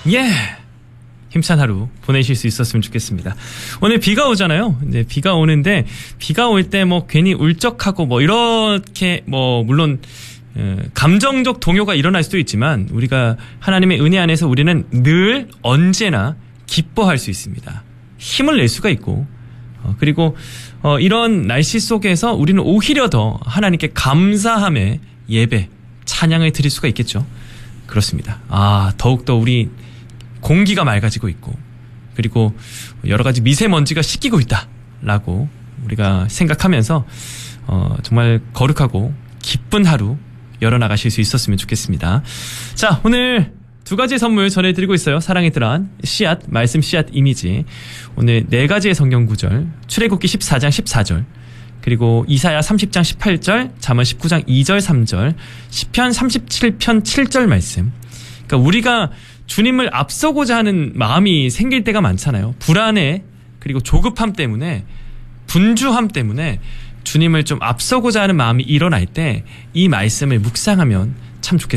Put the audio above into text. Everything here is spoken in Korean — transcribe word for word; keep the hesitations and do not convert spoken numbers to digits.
예! 힘찬 하루 보내실 수 있었으면 좋겠습니다. 오늘 비가 오잖아요. 이제 비가 오는데 비가 올 때 뭐 괜히 울적하고 뭐 이렇게 뭐 물론 감정적 동요가 일어날 수도 있지만 우리가 하나님의 은혜 안에서 우리는 늘 언제나 기뻐할 수 있습니다. 힘을 낼 수가 있고 그리고 이런 날씨 속에서 우리는 오히려 더 하나님께 감사함의 예배, 찬양을 드릴 수가 있겠죠. 그렇습니다. 아, 더욱더 우리 공기가 맑아지고 있고 그리고 여러 가지 미세먼지가 씻기고 있다라고 우리가 생각하면서 어, 정말 거룩하고 기쁜 하루 열어나가실 수 있었으면 좋겠습니다. 자, 오늘 두 가지의 선물 전해드리고 있어요. 사랑의 드란, 씨앗, 말씀 씨앗 이미지. 오늘 네 가지의 성경 구절, 출애굽기 십사 장 십사 절, 그리고 이사야 삼십 장 십팔 절, 잠언 십구 장 이 절 삼 절, 시편 삼십칠 편 칠 절 말씀. 그러니까 우리가 주님을 앞서고자 하는 마음이 생길 때가 많잖아요. 불안해, 그리고 조급함 때문에, 분주함 때문에 주님을 좀 앞서고자 하는 마음이 일어날 때 이 말씀을 묵상하면 참 좋겠습니다.